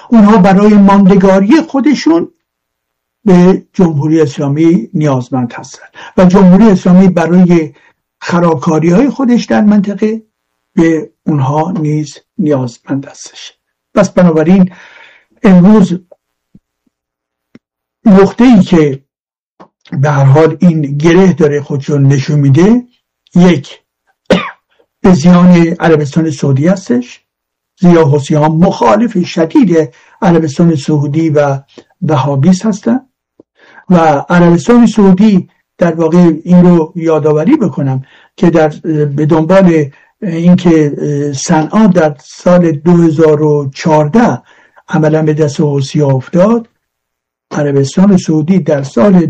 اونها برای ماندگاری خودشون به جمهوری اسلامی نیازمند هستند و جمهوری اسلامی برای خرابکاری های خودش در منطقه به اونها نیز نیازمند هستش. پس بنابراین امروز نقطه‌ای که به هر حال این گره داره خودشون نشون میده، یک، به زیان عربستان سعودی هستش، زیرا حوثی‌ها مخالف شدید عربستان سعودی و وهابیست هستند و عربستان سعودی در واقع این رو یادآوری بکنم که به دنبال اینکه صنعا در سال 2014 عملا به دست حوثی‌ها افتاد، عربستان سعودی در سال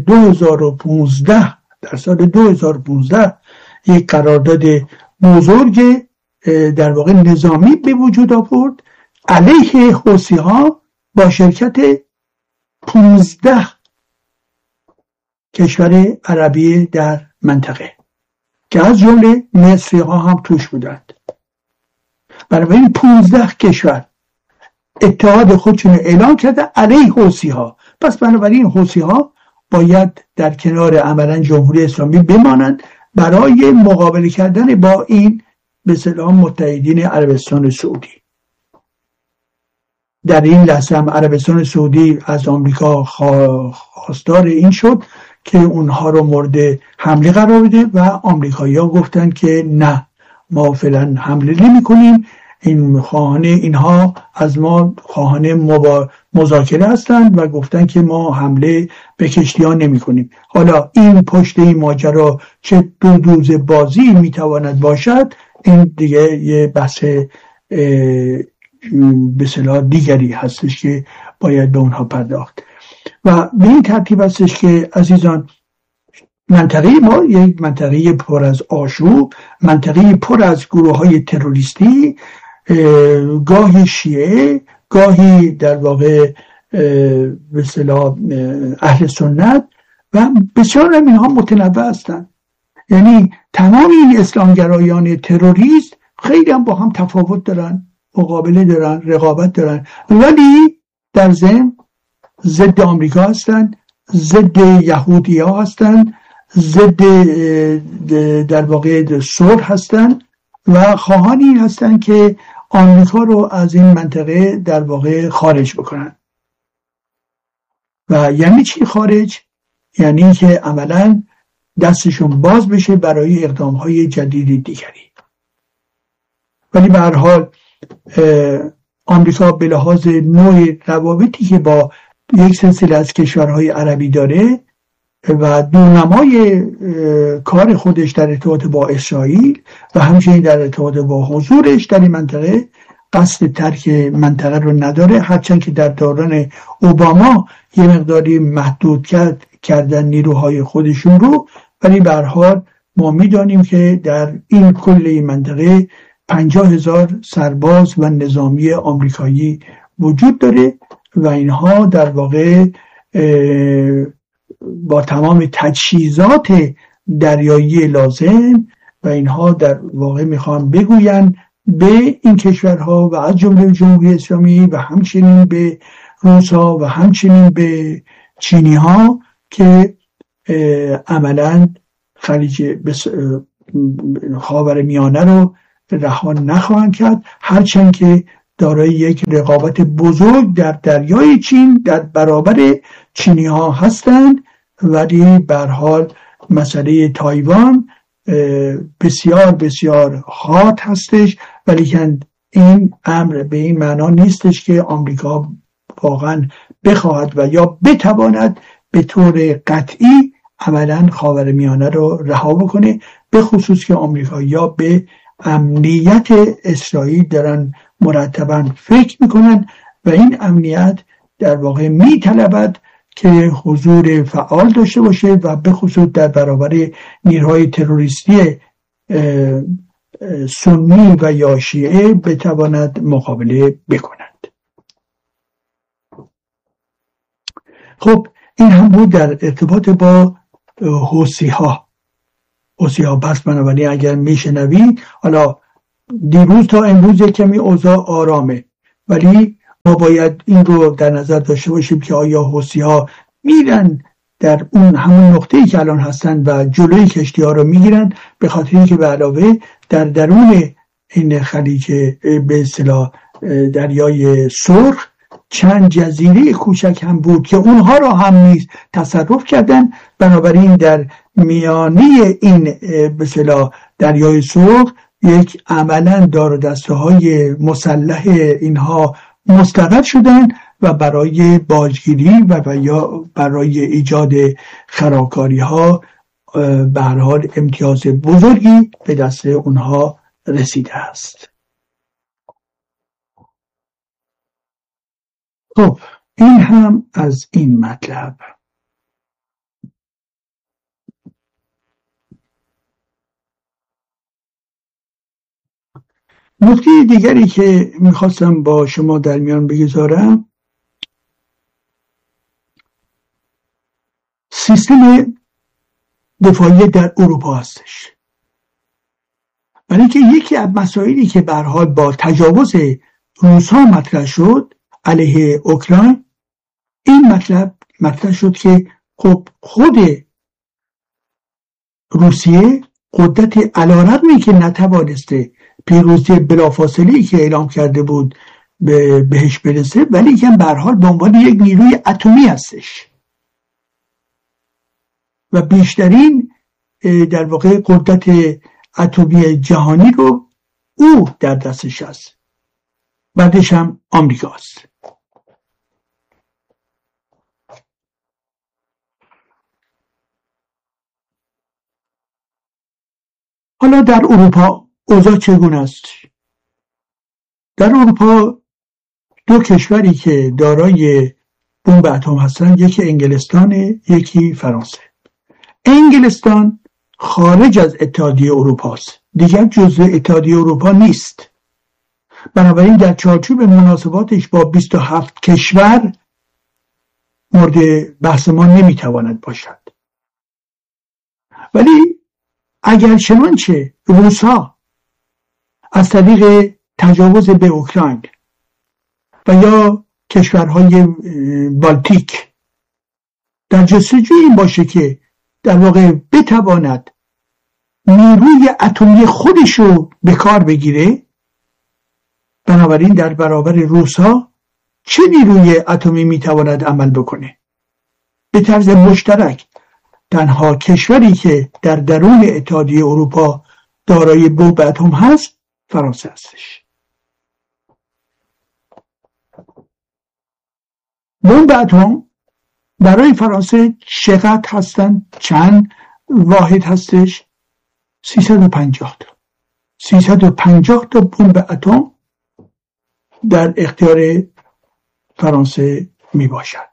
2015 یک قرارداد بزرگ در واقع نظامی به وجود آورد علیه حوثی‌ها با شرکت 15 کشور عربی در منطقه که از جمله مصری‌ها هم توش بودند. برای این 15 کشور اتحاد خودشون اعلام کرده علیه حوثی‌ها. پس بنابراین حوثی‌ها باید در کنار عملا جمهوری اسلامی بمانند برای مقابله کردن با این به اصطلاح متحدین عربستان سعودی. در این لحظه هم عربستان سعودی از آمریکا خواستار این شد که اونها رو مورد حمله قرار بده و آمریکایی‌ها گفتن که نه، ما فعلا حمله نمی کنیم، اینها از ما خواهان مذاکره هستند و گفتن که ما حمله به کشتی‌ها نمی کنیم. حالا این پشت این ماجرا چه دو دوز بازی میتواند باشد، این دیگه یه بحث به اصطلاح دیگری هستش که باید به اونها پرداخت. و به این ترتیب هستش که عزیزان، منطقه ما یک منطقه پر از آشوب، منطقه پر از گروه های تروریستی، گاهی شیعه، گاهی در واقع به اصطلاح اهل سنت و بسیار از اینها متنوع هستند. یعنی تمام این اسلامگرایان تروریست خیلی هم با هم تفاوت دارن، مقابله دارن، رقابت دارن، ولی در ضمن ضد آمریکا هستند، ضد یهودی ها هستند، ضد در واقع صلح هستند و خواهان این هستند که آمریکا رو از این منطقه در واقع خارج بکنن. و یعنی چی خارج؟ یعنی که عملاً دستشون باز بشه برای اقدام‌های جدید دیگری. ولی به هر حال آمریکا به لحاظ نوع روابطی که با یک سلسله از کشورهای عربی داره و دورنمای کار خودش در ارتباط با اسرائیل و همچنین در ارتباط با حضورش در این منطقه، قصد ترک منطقه رو نداره، هرچند که در دوران اوباما یه مقداری محدود کردن نیروهای خودشون رو، ولی به هر حال ما میدانیم که در این کل این منطقه 50,000 سرباز و نظامی آمریکایی وجود داره و اینها در واقع با تمام تجهیزات دریایی لازم و اینها در واقع میخوان بگوین به این کشورها و از جمله جمهوری اسلامی و همچنین به روس‌ها و همچنین به چینی‌ها که عملاً خلیج خاورمیانه رو رها نخواهند کرد، هرچند که دارای یک رقابت بزرگ در دریای چین در برابر چینی‌ها هستند. ولی به هر حال مسئله تایوان بسیار بسیار حاد هستش، ولی که این امر به این معنا نیستش که آمریکا واقعا بخواهد و یا بتواند به طور قطعی عملا خاورمیانه رو رها بکنه، به خصوص که آمریکایی‌ها به امنیت اسرائیل دارن مرتباً فکر میکنن و این امنیت در واقع میطلبد که حضور فعال داشته باشه و به خصوص در برابر نیروهای تروریستی سنی و یا شیعه بتواند مقابله بکنند. خب این هم بود در ارتباط با حوثی‌ها. بس بنابراین اگر میشنوید، حالا دیروز تا امروز کمی اوضاع آرامه، ولی ما باید این رو در نظر داشته باشیم که آیا حوثی‌ها میرن در اون همون نقطه‌ای که الان هستن و جلوی کشتی‌ها رو میگیرن، به خاطر اینکه به علاوه در درون این خلیج به اصطلاح دریای سرخ چند جزیره کوچک هم بود که اونها رو هم نیز تصرف کردن. بنابراین در میانه این به اصطلاح دریای سرخ یک عملا دار و دسته های مسلح اینها مستقر شدن و برای باجگیری و یا برای ایجاد خرابکاری ها به هر حال امتیاز بزرگی به دست اونها رسیده است. خب این هم از این مطلب. نکته دیگری که میخواستم با شما در میان بگذارم سیستم دفاعی در اروپا هستش. برای اینکه یکی از مسائلی که به هر حال با تجاوز روس‌ها مطرح شد علیه اوکراین، این مطرح شد که خب خود روسیه قدرت علی‌رغمی که نتوانسته پیروزی بلافاصله‌ای که اعلام کرده بود بهش برسه، ولی که به هر حال به عنوان یک نیروی اتمی هستش و بیشترین در واقع قدرت اتمی جهانی رو او در دستش هست، بعدش هم آمریکاست. حالا در اروپا اوضاع چگونه است؟ در اروپا دو کشوری که دارای بمب اتم هستند، یکی انگلستان، یکی فرانسه. انگلستان خارج از اتحادیه اروپا است، دیگر جزء اتحادیه اروپا نیست. بنابراین در چارچوب مناسباتش با 27 کشور مورد بحث ما نمیتواند باشد. ولی اگر چنانچه روس‌ها از طریق تجاوز به اوکراین و یا کشورهای بالتیک در جستجوی این باشه که در واقع بتواند نیروی اتمی خودش رو به کار بگیره، بنابراین در برابر روس‌ها چه نیروی اتمی میتواند عمل بکنه؟ به طرز مشترک تنها کشوری که در درون اتحادیه اروپا دارای بمب اتم هست فرانسه هستش. بمب اتم برای فرانسه چقدر هستن؟ چند واحد هستش؟ 350 تا. 350 تا بمب اتم در اختیار فرانسه می باشد.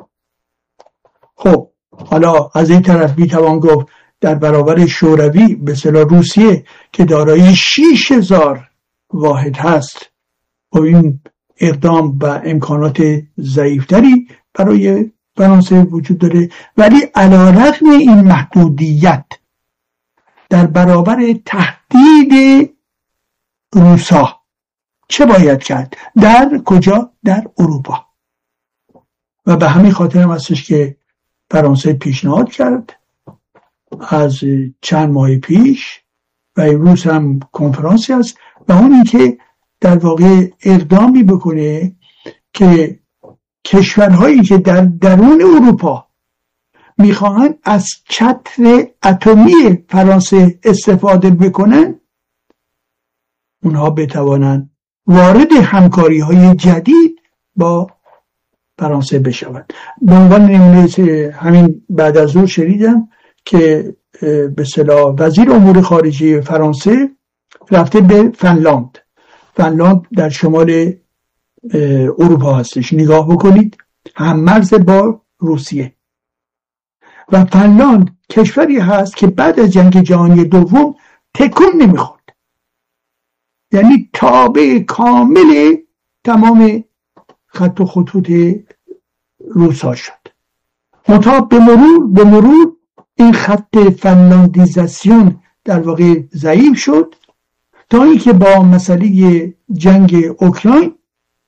خب حالا از این طرف میتوان گفت در برابر شوروی به اصطلاح روسیه که دارای 6000 واحد هست و این اقدام و امکانات ضعیفتری برای فرانسه وجود داره، ولی علی‌رغم این محدودیت در برابر تهدید روس‌ها چه باید کرد؟ در کجا؟ در اروپا. و به همین خاطر هم هستش که فرانسه پیشنهاد کرد از چند ماه پیش و امروز هم کنفرانسی هست و اون این که در واقع اقدامی بکنه که کشورهایی که در درون اروپا میخواهند از چتر اتمی فرانسه استفاده بکنن، اونها بتوانند وارد همکاری های جدید با فرانسه بشود. به عنوان نمونه همین بعد از ظهر شنیدم که به اصطلاح وزیر امور خارجه فرانسه رفته به فنلاند. فنلاند در شمال اروپا هستش، نگاه بکنید، هم مرز با روسیه. و فنلاند کشوری هست که بعد از جنگ جهانی دوم تکون نمیخورد، یعنی تابع کامل تمام خط و خطوط روس‌ها شد. منتها به مرور این خط فنلاندیزاسیون در واقع ضعیف شد تا اینکه با مسئله جنگ اوکراین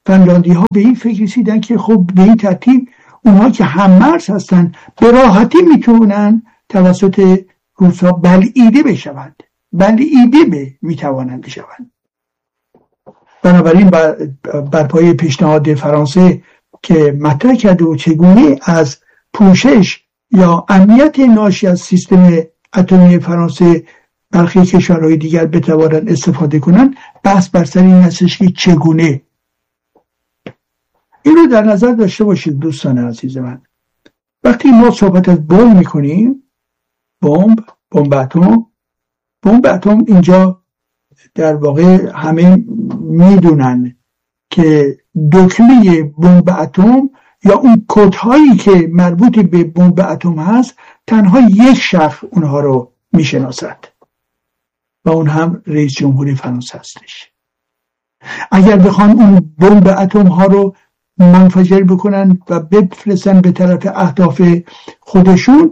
فنلاندی ها به این فکر رسیدن که خب به این ترتیب اونها که هم‌مرز هستن به راحتی میتونن توسط روسا بلعیده بشوند، میتوانند بشوند. بنابراین بر پای پیشنهاد فرانسه که مطرح کرده و چگونه از پوشش یا امنیت ناشی از سیستم اتمی فرانسه برخی کشورهای دیگر بتوانند استفاده کنند، بحث بر سر این هستش که چگونه. این رو در نظر داشته باشید دوستان عزیز من. وقتی ما صحبت از بمب میکنیم، بمب اتم اینجا در واقع همه میدونن که دکمه بمب اتم یا اون کدهایی که مربوط به بمب اتم هست تنها یک شخص اونها رو میشناسد و اون هم رئیس جمهور فرانسه هستش. اگر بخوان اون بمب اتم ها رو منفجر بکنن و بفرستن به طرف اهداف خودشون،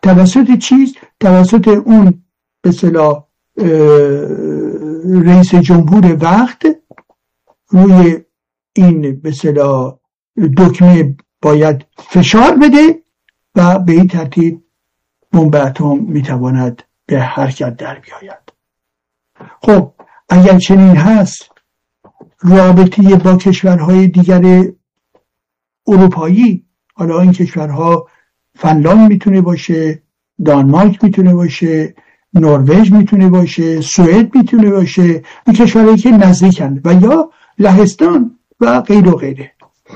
توسط اون به اصطلاح رئیس جمهور وقت روی این به اصطلاح دکمه باید فشار بده و به این ترتیب بمب اتم میتواند به حرکت در بیاید. خب اگر چنین هست، رابطه با کشورهای دیگر اروپایی، حالا این کشورها فنلاند میتونه باشه، دانمارک میتونه باشه، نروژ میتونه باشه، سوئد میتونه باشه، این کشورهایی که نزدیکند، و یا لهستان و غیر و غیره.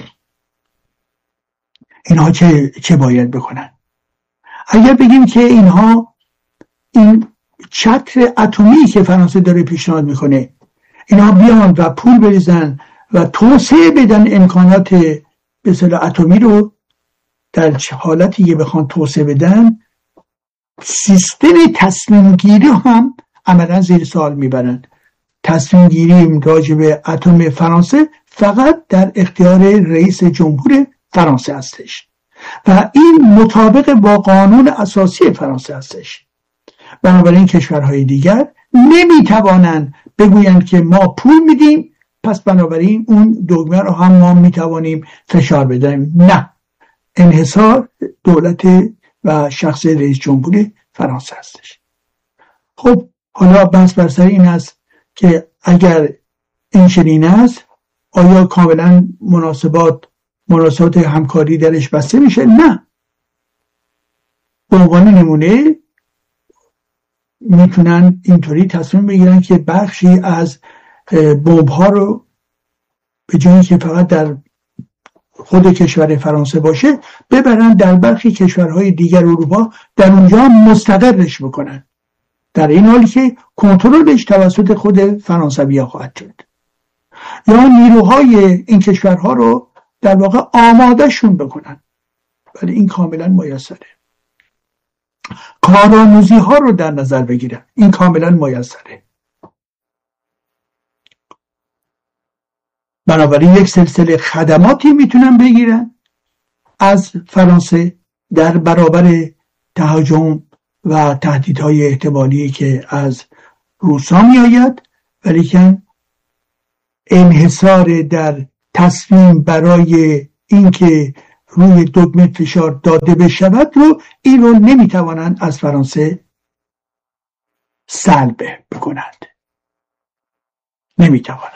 اینها چه باید بکنن؟ اگر بگیم که اینها این چتر اتمی که فرانسه داره پیشنهاد میکنه، اینها بیان و پول بریزن و توسعه بدن امکانات به اصطلاح اتمی رو، در حالتی که بخوان توسعه بدن، سیستم تصمیم گیری هم عملا زیر سوال میبرن. تصمیم گیری راجع به اتم فرانسه فقط در اختیار رئیس جمهور فرانسه هستش و این مطابق با قانون اساسی فرانسه هستش. بنابراین کشورهای دیگر نمیتوانند بگویند که ما پول میدیم پس بنابراین اون دگمه رو هم ما میتوانیم فشار بدیم. نه، انحصار دولت و شخص رئیس جمهور فرانسه هستش. خب حالا بحث بر سر این است که اگر این چنین است، آیا کاملا مناسبات همکاری درش بسته میشه؟ نه. به عنوان نمونه میتونن اینطوری تصمیم بگیرن که بخشی از بمب ها رو به جایی که فقط در خود کشور فرانسه باشه ببرن در برخی کشورهای دیگر اروپا، در اونجا مستقرش بکنن، در این حالی که کنترلش توسط خود فرانسوی‌ها خواهد شد. یا نیروهای این کشورها رو در واقع آماده شون بکنن. ولی این کاملا میسره. کارآموزی ها رو در نظر بگیرن، این کاملا میسره. بنابراین یک سلسله خدماتی میتونن بگیرن از فرانسه در برابر تهاجم و تهدیدهای احتمالی که از روسا می آید، ولیکن انحصار در تصمیم برای اینکه روی دگمه فشار داده بشود رو، این رو نمیتوانند از فرانسه سلب بکنند. نمیتوانند.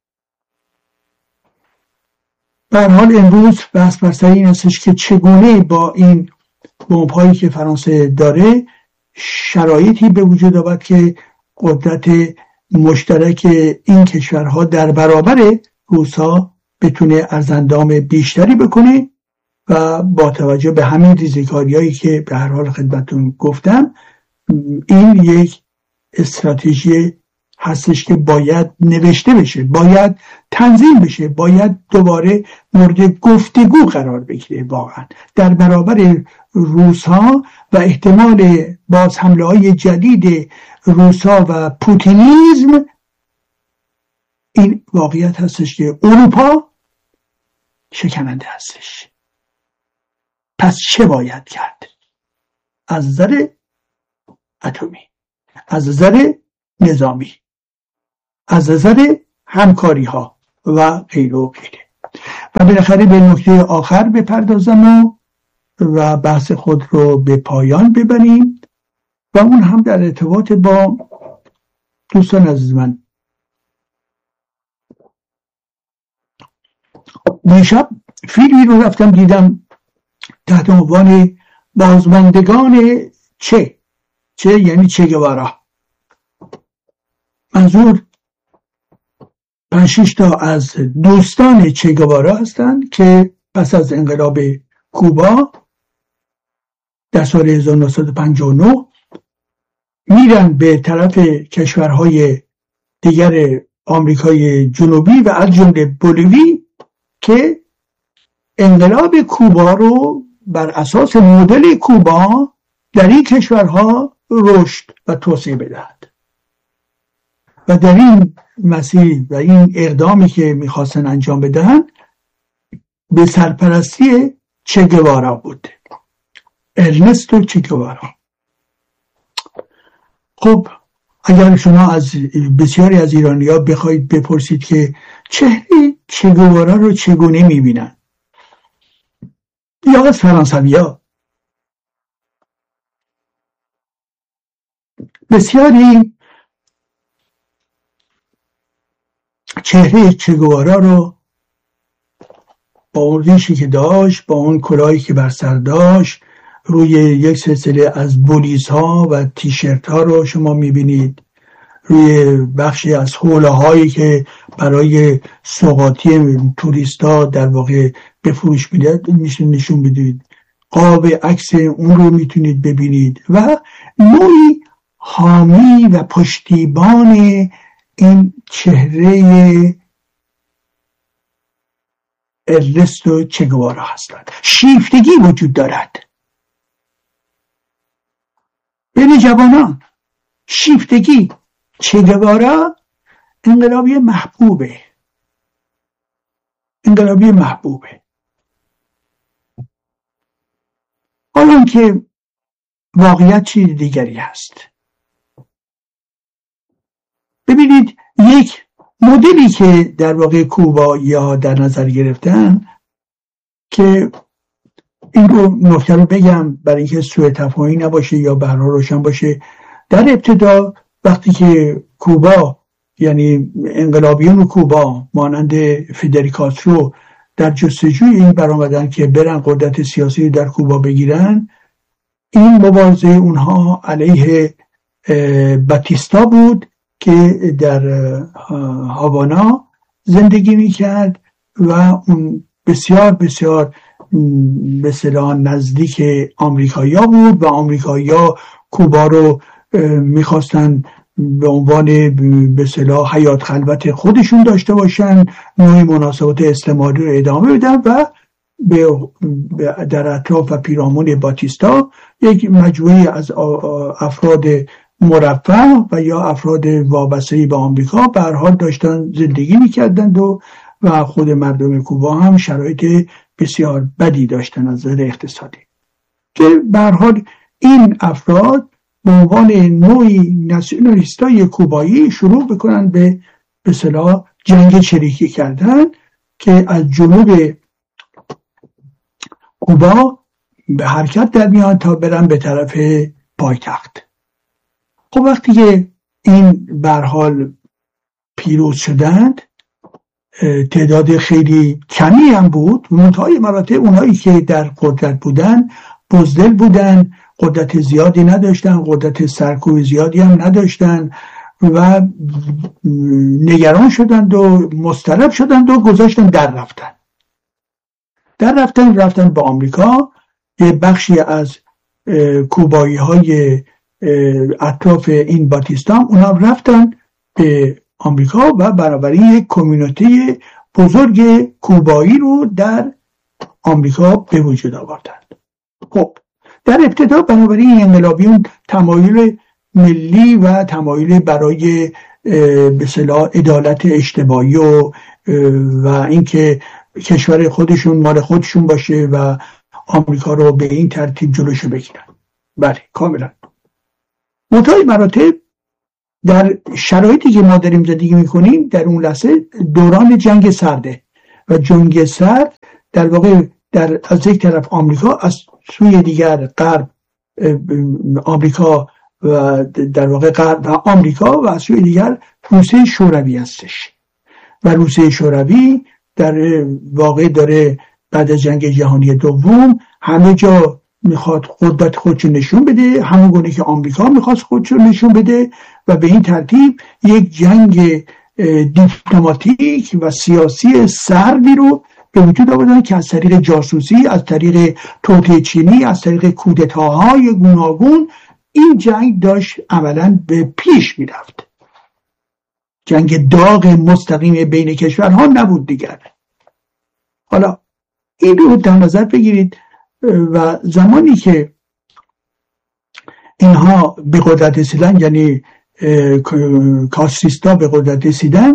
به هر حال امروز بحث بر سر این هستش که چگونه با این بمب‌هایی که فرانسه داره شرایطی به وجود آورد که قدرت مشترک این کشورها در برابر روسا بتونه ارزاندام بیشتری بکنه و با توجه به همین ریزکاری‌هایی که به هر حال خدمتتون گفتم، این یک استراتژی هستش که باید نوشته بشه، باید تنظیم بشه، باید دوباره مورد گفتگو قرار بگیره واقعا در برابر روس‌ها و احتمال باز حمله‌های جدید روس‌ها و پوتینیزم. این واقعیت هستش که اروپا شکننده هستش. پس چه باید کرد؟ از نظر اتمی، از نظر نظامی، از نظر همکاری ها و غیره و غیره. و بالاخره به نکته آخر بپردازم و بحث خود رو به پایان ببریم و اون هم در ارتباط با دوستان عزیز من. دیشب فیلمی رو رفتم دیدم تحت عنوان بازماندگان چه یعنی چه گوارا. منظور 5-6 تا از دوستان چه گوارا هستند که پس از انقلاب کوبا در سال 1959 میرن به طرف کشورهای دیگر آمریکای جنوبی و از جمله بولیوی که انقلاب کوبا رو بر اساس مدل کوبا در این کشورها رشد و توسعه بدهد و در این مسیر و این اقدامی که میخواستن انجام بدهن به سرپرستی چه گوارا بود، ارنستو چه گوارا. خب اگر شما از بسیاری از ایرانی‌ها بخواید بپرسید که چهره چه گوارا رو چگونه میبینن، یا از فرانسوی‌ها بسیاری چهره چه گوارا رو با اون ریشی که داشت، با اون کلاهی که بر سر داشت، روی یک سلسله از بولیزها و تیشرت ها رو شما میبینید، روی بخشی از حوله هایی که برای سوغاتی توریستا در واقع به فروش میشن نشون بدید، قاب عکس اون رو میتونید ببینید و نوعی حامی و پشتیبان این چهره ارنستو چه گوارا هستند. شیفتگی وجود دارد بین جوانان، شیفتگی. چه گوارا انقلابی محبوبه. حالا که واقعیت چیز دیگری هست. ببینید یک مدلی که در واقع کوبا یا در نظر گرفتن، که این رو نکته رو بگم برای اینکه سوء تفاهمی نباشه یا به هر حال روشن باشه. در ابتدا وقتی که کوبا یعنی انقلابیون کوبا مانند فیدل کاسترو در جستجوی این برآمدن که برن قدرت سیاسی در کوبا بگیرن، این مبارزه اونها علیه باتیستا بود که در هاوانا زندگی میکرد و اون بسیار بسیار به اصطلاح نزدیک آمریکایی‌ها بود و آمریکایی‌ها کوبا رو میخواستن به عنوان به اصطلاح حیات خلوت خودشون داشته باشن، نوعی مناسبات استعماری رو ادامه بدن و در اطراف و پیرامون باتیستا یک مجموعه از افراد مرفه و یا افراد وابسته به آمریکا به هر حال داشتن زندگی میکردند و خود مردم کوبا هم شرایط بسیار بدی داشتن از نظر اقتصادی، که به هر حال این افراد به عنوان نوعی ناسیونالیستای کوبایی شروع بکنن به اصطلاح جنگ چریکی کردن که از جنوب کوبا به حرکت در میان تا برن به طرف پایتخت. خب وقتی که این به هر حال پیروز شدند، تعداد خیلی کمی هم بود، منتهای مراتب اونایی که در قدرت بودن بزدل بودن، قدرت زیادی نداشتن، قدرت سرکوب زیادی هم نداشتن و نگران شدند و مضطرب شدند و گذاشتن رفتن به آمریکا. یه بخشی از کوبایی های اطراف این باتیستا اونا رفتن به آمریکا و بنابراین یک کمیونیته بزرگ کوبایی رو در آمریکا به وجود آوردند. خب در ابتدا بنابراین انقلابیون تمایل ملی و تمایل برای به اصطلاح عدالت اجتماعی و اینکه کشور خودشون مال خودشون باشه و آمریکا رو به این ترتیب جلوشو بگیرن. بله کاملا. منتهای مراتب در شرایطی که ما داریم زندگی میکنیم در اون لحظه دوران جنگ سرده و جنگ سرد در واقع از یک طرف آمریکا، از سوی دیگر غرب آمریکا و در واقع غرب و آمریکا، و از سوی دیگر روسیه شوروی هستش. و روسیه شوروی در واقع داره بعد از جنگ جهانی دوم همه جا میخواد قدرت خودشو نشون بده، همون گونه که آمریکا میخواست خودشو نشون بده، و به این ترتیب یک جنگ دیپلماتیک و سیاسی سردی رو به وجود آوردن که از طریق جاسوسی، از طریق توطئه چینی، از طریق کودتاهای گوناگون این جنگ داشت عملاً به پیش میرفت. جنگ داغ مستقیم بین کشورها نبود دیگر. حالا این رو در نظر بگیرید و زمانی که اینها به قدرت رسیدن، یعنی کاستریستا به قدرت رسیدن،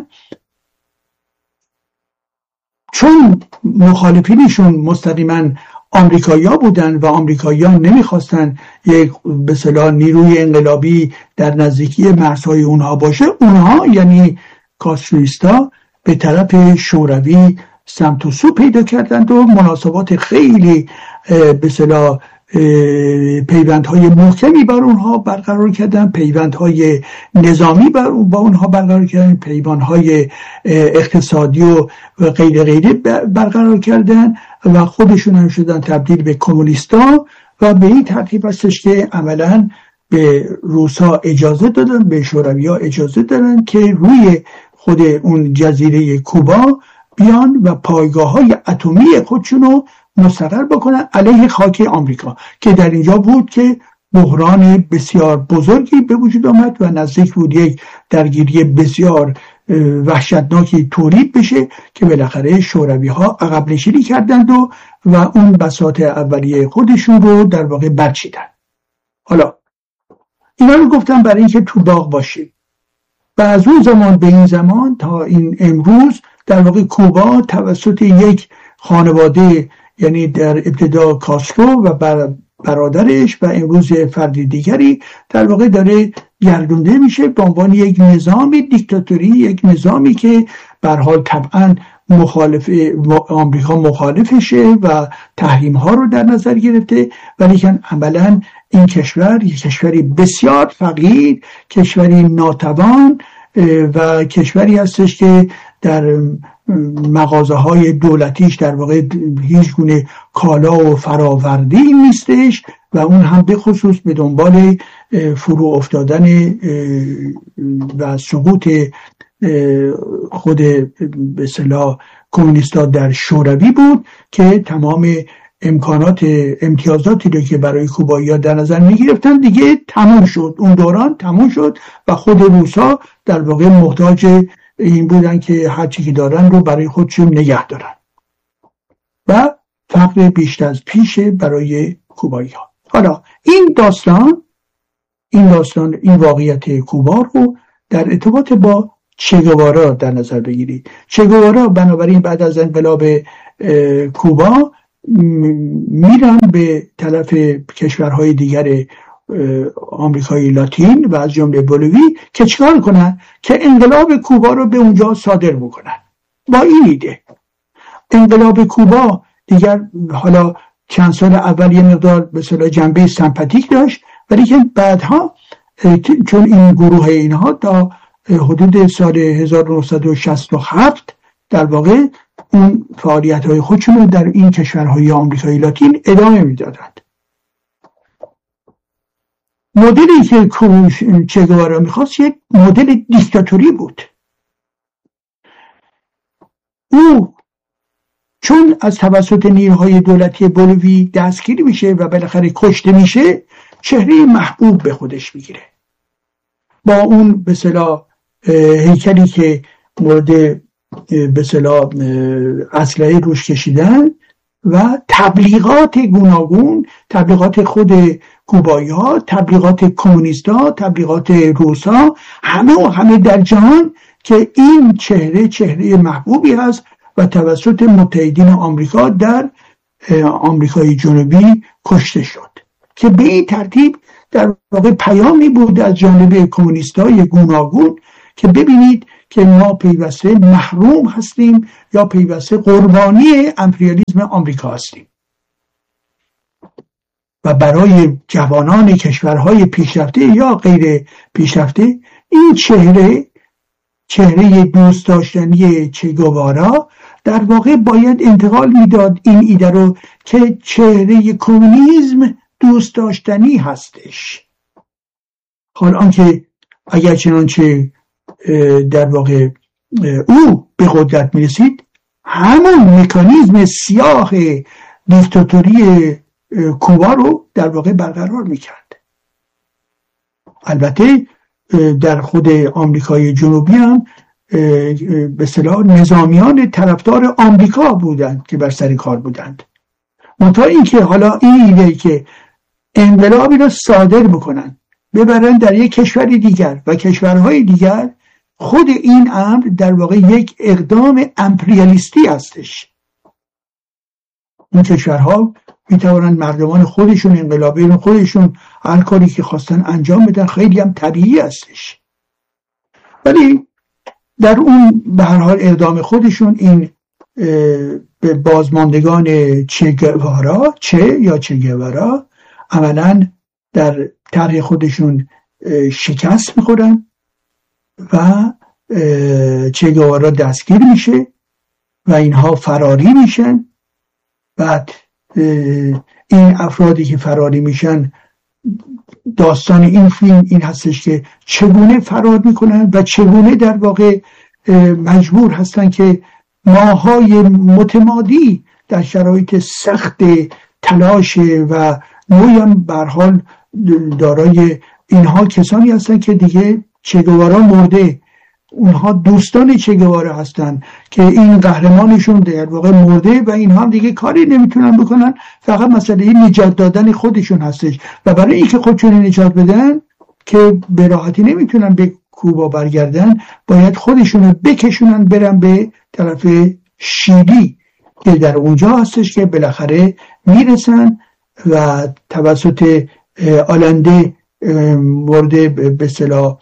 چون مخالفینشون مستقیما آمریکایی‌ها بودن و آمریکایی‌ها نمیخواستن یک به اصطلاح نیروی انقلابی در نزدیکی مرزهای اونها باشه، اونها یعنی کاستریستا به طرف شوروی سمت و سو پیدا کردند و مناسبات خیلی به اصطلاح پیوندهای محکمی بر اونها برقرار کردن، پیوندهای نظامی با اونها برقرار کردن، پیوندهای اقتصادی و غیره برقرار کردن و خودشون هم شدن تبدیل به کمونیستا. و به این ترتیب هستش که عملا به روسا اجازه دادن، به شوروی‌ها اجازه دادن که روی خود اون جزیره کوبا بیان و پایگاه‌های اتمی خودشونو مستقر بکنن علیه خاک آمریکا، که در اینجا بود که بحران بسیار بزرگی به وجود آمد و نزدیک بود یک درگیری بسیار وحشتناکی تولید بشه که بالاخره شوروی‌ها عقب نشینی کردند و اون بساط اولیه خودشون رو در واقع برچیدن. حالا اینا رو گفتم برای اینکه تو باغ باشیم. و از اون زمان به این زمان تا این امروز در واقع کوبا توسط یک خانواده، یعنی در ابتدا کاسترو و برادرش و امروز فردی دیگری، در واقع داره گردونده میشه به عنوان یک نظام دیکتاتوری، یک نظامی که به هر حال طبعا آمریکا مخالفشه و تحریم ها رو در نظر گرفته، ولی که عملا این کشور یک کشوری بسیار فقیر، کشوری ناتوان و کشوری هستش که در مغازه های دولتیش در واقع هیچ گونه کالا و فراوردی نیستش و اون هم به خصوص به دنبال فرو افتادن و سقوط خود به اصطلاح کمونیستا در شوروی بود که تمام امتیازاتی رو که برای کوبایی‌ها در نظر می‌گرفتن دیگه تموم شد، اون دوران تموم شد و خود روسا در واقع محتاج این بودن که هر چی که دارن رو برای خودشون نگه دارن و فقر بیشتر از پیش برای کوبایی‌ها. حالا این واقعیت کوبا رو در ارتباط با چگوارا در نظر بگیرید. چگوارا بنابراین بعد از انقلاب کوبا میرن به طرف کشورهای دیگر آمریکای لاتین و از جمله بولیوی که چیکار کنن؟ که انقلاب کوبا رو به اونجا صادر بکنن. با این ایده انقلاب کوبا دیگر حالا چند سال اول یه مقدار به اصطلاح جنبه سمپاتیک داشت، ولی که بعدها چون این گروه اینها تا حدود سال 1967 در واقع اون فعالیت‌های خودشون رو در این کشورهای آمریکای لاتین ادامه میدادند. مدلی که چگوارا میخواست یک مدل دیکتاتوری بود. او چون از توسط نیروهای دولتی بولیوی دستگیری میشه و بالاخره کشته میشه، چهره محبوب به خودش میگیره با اون به اصطلاح هیکلی که مورد به اصطلاح اسلحه روش کشیدن و تبلیغات گوناگون، تبلیغات خود کوبایی‌ها، تبلیغات کمونیست‌ها، تبلیغات روس‌ها، همه در جهان که این چهره محبوبی هست و توسط متحدین آمریکا در آمریکای جنوبی کشته شد، که به این ترتیب در واقع پیامی بود از جانب کمونیست‌های گوناگون که ببینید که ما پیوسته محروم هستیم یا پیوسته قربانی امپریالیسم آمریکا هستیم. و برای جوانان کشورهای پیشرفته یا غیر پیشرفته این چهره دوست داشتنی چه گوارا در واقع باید انتقال میداد این ایده رو که چهره کمونیسم دوست داشتنی هستش. حال آنکه اگر چنانچه در واقع او به قدرت میرسید همون مکانیزم سیاه دیکتاتوری کوبا رو در واقع برقرار میکرد. البته در خود آمریکای جنوبی هم به اصطلاح نظامیان طرفدار آمریکا بودند که بر سر کار بودند. منتها این که حالا این ایده که انقلابی رو صادر بکنن ببرن در یک کشور دیگر و کشورهای دیگر، خود این امر در واقع یک اقدام امپریالیستی هستش. این کشورها میتوانند مردمان خودشون انقلابیون خودشون هر کاری که خواستن انجام بدن، خیلی هم طبیعی هستش. ولی در اون به هر حال اقدام خودشون این به بازماندگان چه گوارا عملاً در طرح خودشون شکست میخورن و چه گوارا دستگیر میشه و اینها فراری میشن. بعد این افرادی که فراری میشن، داستان این فیلم این هستش که چگونه فرار میکنن و چگونه در واقع مجبور هستن که ماهای متمادی در شرایط سخت تلاش و نوعی هم به هر حال دارای اینها کسانی هستن که دیگه چه گوارا مرده، اونها دوستان چه گوارا هستن که این قهرمانشون در واقع مرده و اینها هم دیگه کاری نمیتونن بکنن، فقط مسئله نجات دادن خودشون هستش. و برای اینکه خودشون نجات بدن که به راحتی نمیتونن به کوبا برگردن، باید خودشون بکشونن برن به طرف شیلی که در اونجا هستش که بالاخره میرسن و توسط آلنده مورد به اصطلاح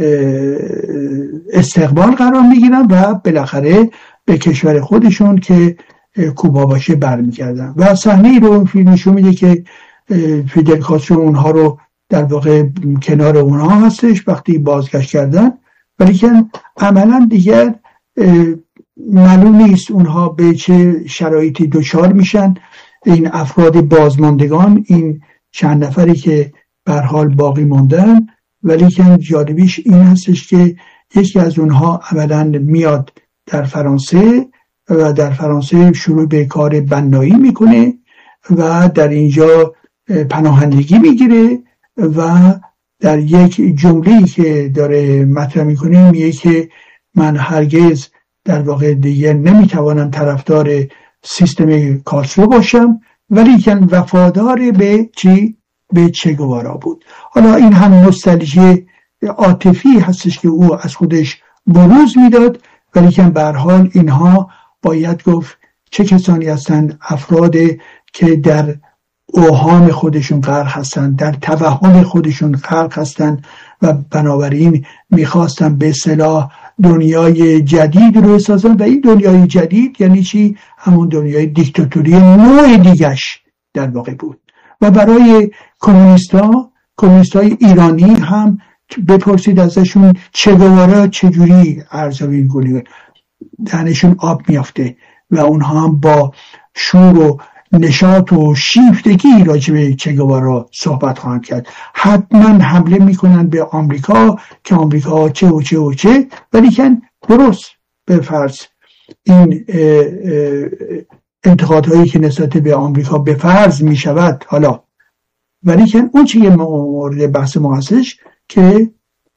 استقبال قرار میگیرن و بالاخره به کشور خودشون که کوبا باشه برمیگردن. و صحنه رو فیلم نشون میده که فیدل کاسترو اونها رو در واقع کنار اونها هستش وقتی بازگشت کردن، ولی که عملا دیگر معلوم نیست اونها به چه شرایطی دچار میشن. این افراد بازماندگان، این چند نفری که به هر حال باقی موندن، ولی که جالبیش این هستش که یکی از اونها اولا میاد در فرانسه و در فرانسه شروع به کار بنایی میکنه و در اینجا پناهندگی میگیره و در یک جمله‌ای که داره مطرح میکنه میگه که من هرگز در واقع دیگه نمیتوانم طرفدار سیستم کاسترو باشم، ولی که وفادار به به چه گوارا بود. حالا این هم نوستالژی عاطفی هستش که او از خودش بروز میداد، ولی که به هر حال اینها باید گفت چه کسانی هستند، افراد که در اوهام خودشون غرق هستند، در توهم خودشون غرق هستند و بنابراین میخواستن به اصطلاح دنیای جدید رو بسازن. و این دنیای جدید یعنی چی؟ همون دنیای دیکتاتوری نوع دیگش در واقع بود. و برای کمونیستای ایرانی هم بپرسید ازشون چه گوارا چجوری ارزیابی کنی، دهنشون آب میافته و اونها هم با شور و نشاط و شیفتگی راجع به چه گوارا صحبت خواهند کرد. حتما حمله میکنن به آمریکا که آمریکا چه و چه و چه، ولی که درست به فرض این انتقادهایی که نسبت به آمریکا به فرض میشود حالا، ولی که اون چیه مورد بحث ما هستش که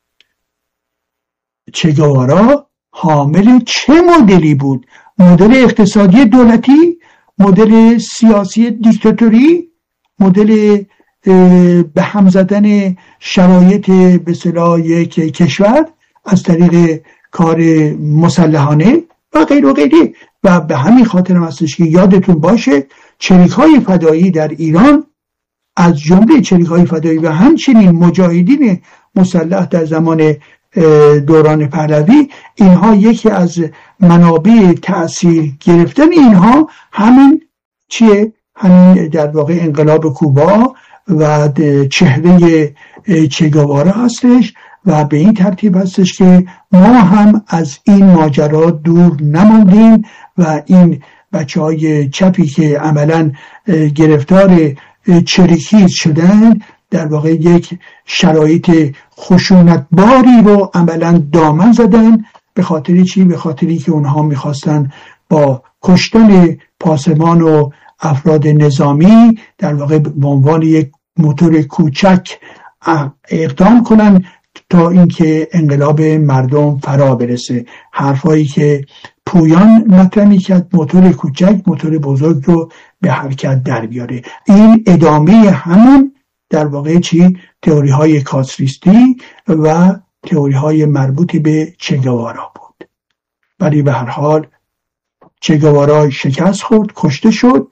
چه گوارا حامل چه مدلی بود؟ مدل اقتصادی دولتی، مدل سیاسی دیکتاتوری، مدل به هم زدن شرایط به اصطلاح یک کشور از طریق کار مسلحانه و غیر و غیره. و به همین خاطر هم هستش که یادتون باشه چریک‌های فدایی در ایران، از جمله چریک‌های فدایی و همچنین مجاهدین مسلح در زمان دوران پهلوی، اینها یکی از منابع تأثیر گرفتن اینها همین چیه؟ همین در واقع انقلاب کوبا و چهره چگوارا هستش و به این ترتیب هستش که ما هم از این ماجرا دور نماندیم و این بچه‌های چپی که عملاً گرفتار چریکیز شدن در واقع یک شرایط خشونتباری رو عملاً دامن زدن. به خاطر چی؟ به خاطری که اونها میخواستن با کشتن پاسبان و افراد نظامی در واقع به عنوان یک موتور کوچک اقدام کنن تا اینکه انقلاب مردم فرا برسه. حرفایی که پویان مطرح می‌کرد، موتور کوچک موتور بزرگ رو به حرکت در بیاره. این ادامه همون در واقع چی؟ تئوری های کاتریستی و تئوری های مربوط به چگوارا بود. ولی به هر حال چگوارا شکست خورد، کشته شد.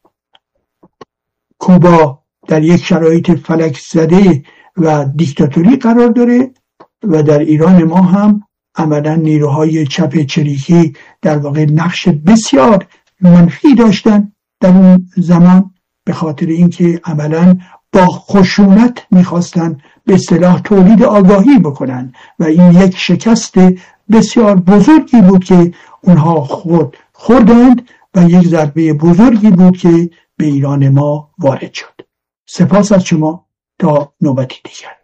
کوبا در یک شرایط فلک زده و دیکتاتوری قرار داره و در ایران ما هم عملاً نیروهای چپ چریکی در واقع نقش بسیار منفی داشتن در اون زمان، به خاطر اینکه عملاً با خشونت میخواستن به اصطلاح تولید آگاهی بکنن و این یک شکست بسیار بزرگی بود که اونها خوردند و یک ضربه بزرگی بود که به ایران ما وارد شد. سپاس از شما، تا نوبتی دیگر.